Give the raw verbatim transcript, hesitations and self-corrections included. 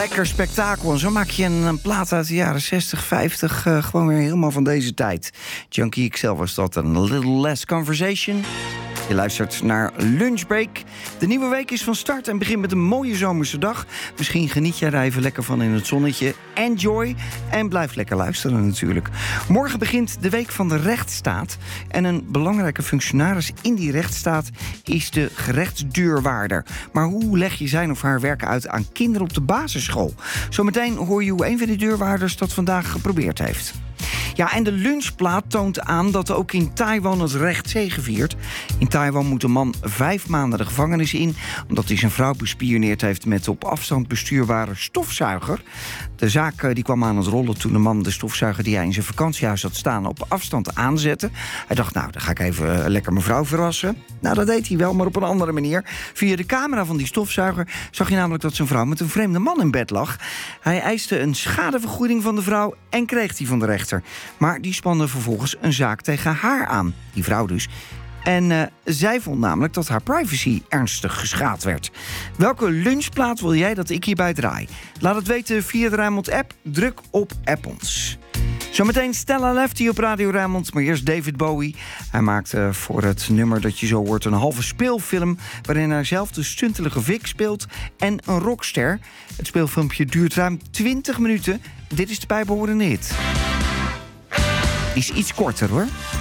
lekker spektakel. En zo maak je een, een plaat uit de jaren zestig, vijftig... Uh, gewoon weer helemaal van deze tijd. Junkie X L was dat, een Little Less Conversation. Je luistert naar Lunchbreak. De nieuwe week is van start en begint met een mooie zomerse dag. Misschien geniet jij er even lekker van in het zonnetje. Enjoy en blijf lekker luisteren natuurlijk. Morgen begint de week van de rechtsstaat. En een belangrijke functionaris in die rechtsstaat is de gerechtsdeurwaarder. Maar hoe leg je zijn of haar werk uit aan kinderen op de basisschool? Zometeen hoor je hoe een van die deurwaarders dat vandaag geprobeerd heeft. Ja, en de lunchplaat toont aan dat ook in Taiwan het recht zegeviert. In Taiwan moet een man vijf maanden de gevangenis in, omdat hij zijn vrouw bespioneerd heeft met op afstand bestuurbare stofzuiger. De zaak die kwam aan het rollen toen de man de stofzuiger die hij in zijn vakantiehuis had staan op afstand aanzette. Hij dacht, nou, dan ga ik even lekker mijn vrouw verrassen. Nou, dat deed hij wel, maar op een andere manier. Via de camera van die stofzuiger zag je namelijk dat zijn vrouw met een vreemde man in bed lag. Hij eiste een schadevergoeding van de vrouw en kreeg die van de rechter. Maar die spande vervolgens een zaak tegen haar aan, die vrouw dus. En uh, zij vond namelijk dat haar privacy ernstig geschaad werd. Welke lunchplaat wil jij dat ik hierbij draai? Laat het weten via de Rijnmond-app. Druk op App ons. Zometeen Stella Lefty op Radio Rijnmond, maar eerst David Bowie. Hij maakte voor het nummer dat je zo hoort een halve speelfilm, waarin hij zelf de stuntelige Vic speelt en een rockster. Het speelfilmpje duurt ruim twintig minuten. Dit is de bijbehorende hit. Die is iets korter, hoor.